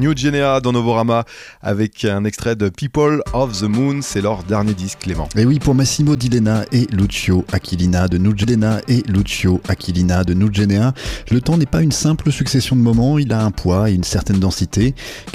New Genea dans Novorama avec un extrait de People of the Moon, c'est leur dernier disque, Clément. Et oui, pour Massimo Di Lena et Lucio Aquilina de New Genea et Lucio Aquilina de New Genea, le temps n'est pas une simple succession de moments, il a un poids et une certaine densité.